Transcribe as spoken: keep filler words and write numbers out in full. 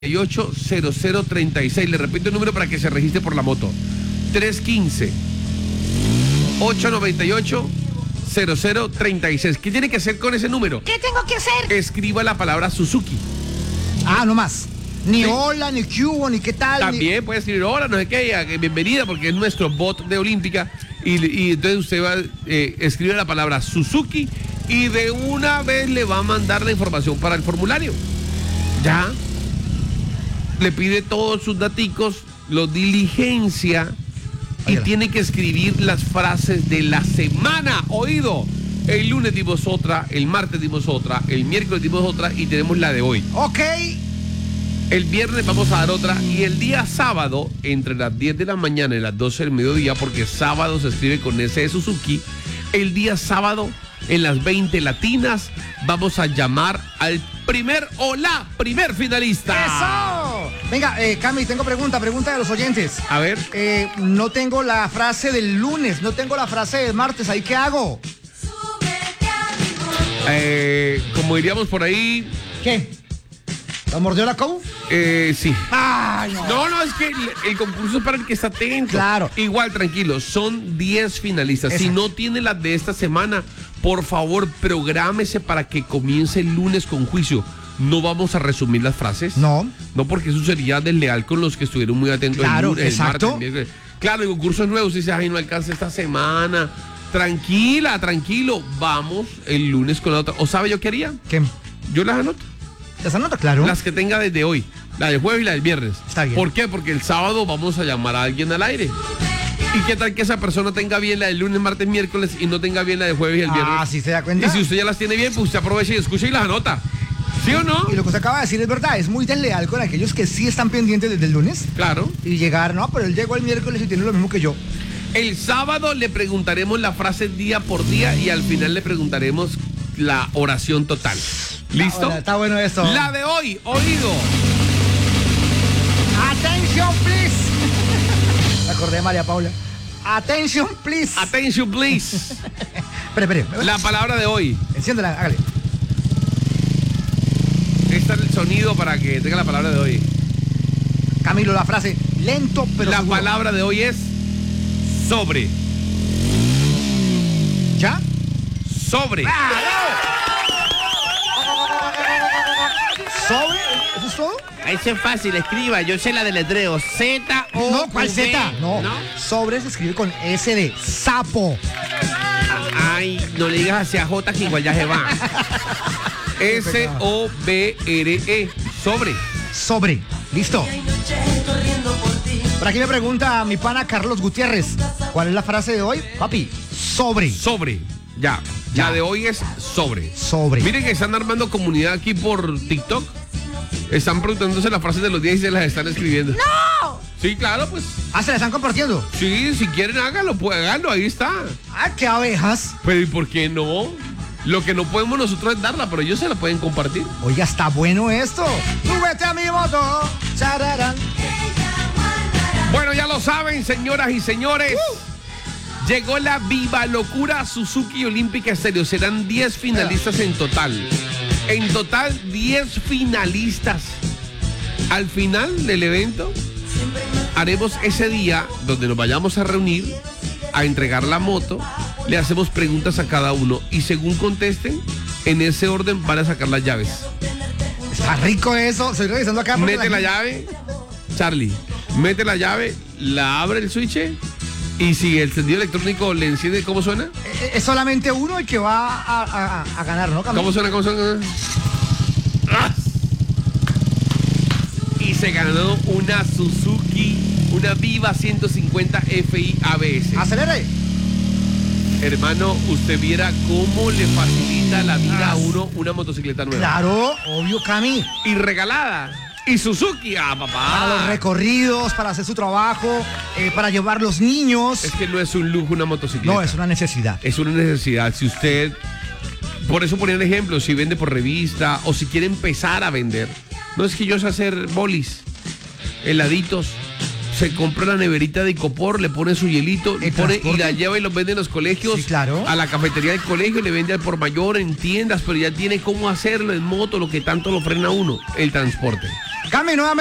ocho cero cero treinta y seis. Le repito el número para que se registre por la moto. tres uno cinco, ocho nueve ocho, cero cero treinta y seis. ¿Qué tiene que hacer con ese número? ¿Qué tengo que hacer? Escriba la palabra Suzuki. Ah, no más. Ni Sí. hola, ni cubo, ni qué tal. También ni... puede escribir hola, no sé qué, bienvenida, porque es nuestro bot de Olímpica. Y, y entonces usted va a eh, escribir la palabra Suzuki y de una vez le va a mandar la información para el formulario. Ya. Le pide todos sus daticos, lo diligencia y Óyala. tiene que escribir las frases de la semana. Oído. El lunes dimos otra, el martes dimos otra, el miércoles dimos otra y tenemos la de hoy. Ok. El viernes vamos a dar otra y el día sábado, entre las diez de la mañana y las doce del mediodía, porque sábado se escribe con S de Suzuki, el día sábado, en las veinte latinas, vamos a llamar al primer o la primer finalista. ¡Eso! Venga, eh, Cami, tengo pregunta, pregunta de los oyentes. A ver. Eh, no tengo la frase del lunes, no tengo la frase del martes, ¿ahí qué hago? Eh, como diríamos por ahí, ¿Qué? ¿La mordió la cow? eh, sí. ¡Ay, no! No, no, es que el, el concurso es para el que está atento. Claro. Igual, tranquilo, son diez finalistas. Esa. Si no tiene las de esta semana, por favor, prográmese para que comience el lunes con juicio. No vamos a resumir las frases. No. No, porque eso sería desleal con los que estuvieron muy atentos Claro, el lunes, el exacto. martes, el miércoles. Claro, el concurso es nuevo. Si dice, ay, no alcanza esta semana. Tranquila, tranquilo. Vamos el lunes con la otra. ¿O sabe yo qué haría? ¿Qué? Yo las anoto. ¿Las anota? Claro. Las que tenga desde hoy. La del jueves y la del viernes. Está bien. ¿Por qué? Porque el sábado vamos a llamar a alguien al aire. ¿Y qué tal que esa persona tenga bien la del lunes, martes, miércoles y no tenga bien la del jueves y el viernes? Ah, ¿sí se da cuenta? Y si usted ya las tiene bien, pues usted aprovecha y escucha y las anota. ¿Sí o no? Y lo que usted acaba de decir es verdad, es muy desleal con aquellos que sí están pendientes desde el lunes Claro. y llegar, no, pero él llegó el miércoles y tiene lo mismo que yo. El sábado le preguntaremos la frase día por día y al final le preguntaremos la oración total. ¿Listo? Ahora, está bueno esto. La de hoy, oído. Attention, please. Me acordé de María Paula. Attention, please. Attention, please. Espere, espere. La palabra de hoy. Enciéndela, hágale. Este es el sonido para que tenga la palabra de hoy. Camilo, la frase, lento pero La seguro. palabra de hoy es sobre. ¿Ya? Sobre. ¿Sobre? ¿Eso es todo? Eso es fácil, escriba, yo sé la del letreo. Z O No, ¿cuál Z? No. ¿No? Sobre se escribe con S de sapo. Ay, no le digas hacia J que igual ya se va. S O B R E. Sobre. Sobre. Listo. Por aquí me pregunta mi pana Carlos Gutiérrez. ¿Cuál es la frase de hoy? Papi, sobre. Sobre. Ya. Ya. La de hoy es sobre. Sobre. Miren que están armando comunidad aquí por TikTok. Están preguntándose las frases de los días y se las están escribiendo. ¡No! Sí, claro, pues. Ah, se la están compartiendo. Sí, si quieren háganlo, pues háganlo, ahí está. Ah, qué abejas. Pero ¿y por qué no? Lo que no podemos nosotros es darla, pero ellos se la pueden compartir. Oiga, está bueno esto. Súbete a mi moto. Chararán. Bueno, ya lo saben, señoras y señores. Llegó la Viva Locura Suzuki Olímpica Estéreo. Serán diez finalistas en total. En total, diez finalistas. Al final del evento, haremos ese día donde nos vayamos a reunir, a entregar la moto. Le hacemos preguntas a cada uno y según contesten, en ese orden van a sacar las llaves. Está rico eso. Estoy revisando acá. porque Mete la llave, Charlie, mete la llave, la abre el switch y si el encendido electrónico le enciende, ¿cómo suena? Eh, Es solamente uno el que va a, a- a ganar, ¿no, Camilo? ¿Cómo suena? ¿Cómo suena? ¡Ah! Y se ganó una Suzuki, una Viva ciento cincuenta F I A B S. Acelere. Hermano, usted viera cómo le facilita la vida a uno una motocicleta nueva. Claro, obvio, Cami. Y regalada. Y Suzuki, ah, Para los papá. recorridos, para hacer su trabajo, eh, para llevar los niños. Es que no es un lujo una motocicleta. No, es una necesidad. Es una necesidad. Si usted, por eso ponía el ejemplo, si vende por revista o si quiere empezar a vender. No es que yo sé hacer bolis, heladitos. Se compra la neverita de Icopor, le pone su hielito y, ¿El pone, y transporte? la lleva y los vende en los colegios. Sí, claro. A la cafetería del colegio, le vende al por mayor en tiendas, pero ya tiene cómo hacerlo en moto, lo que tanto lo frena a uno, el transporte. Cami, nuevamente.